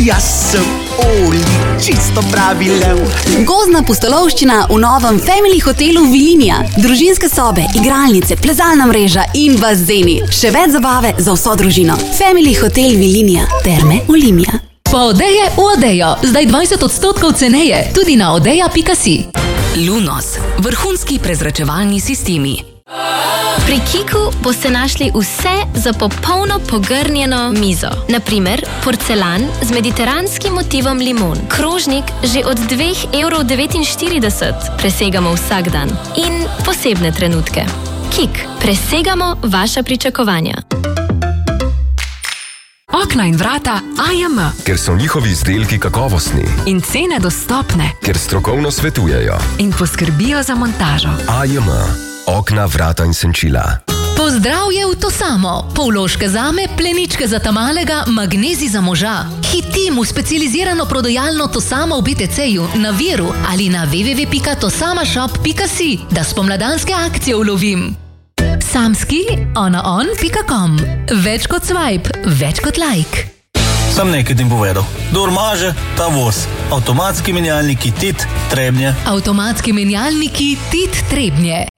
Jaz sem Oli, čisto pravi lev. Gozdna pustolovščina v novem Family hotelu Vilinija. Družinske sobe, igralnice, plezalna mreža in bazeni. Še več zabave za vso družino. Family hotel Vilinija. Terme Olimia. Po Odeje v Odejo. Zdaj 20% ceneje. Tudi na odeja.si. Lunos. Vrhunski prezračevalni sistemi. Pri Kiku boste našli vse za popolno pogrnjeno mizo. Naprimer, porcelan z mediteranskim motivom limon. Krožnik že od 2,49 €. Presegamo vsak dan. In posebne trenutke. Kik. Presegamo vaša pričakovanja. Okna in vrata AJM. Ker so njihovi izdelki kakovostni. In cene dostopne. Ker strokovno svetujejo. In poskrbijo za montažo. AJM. Okna, vrata in senčila. Pozdravje v Tosamo. Polloške zame, pleničke za tamalega, magnezi za moža. Hitim v specializirano prodajalno Tosamo v BTC-ju, na Viru ali na www.tosamashop.si, da spomladanske akcije ulovim. Samski onaon.com. Več kot swipe, več kot like. Sam nekaj ti povedal. Kdor maže, ta voz. Avtomatski menjalniki TIT Trebnje. Avtomatski menjalniki TIT Trebnje.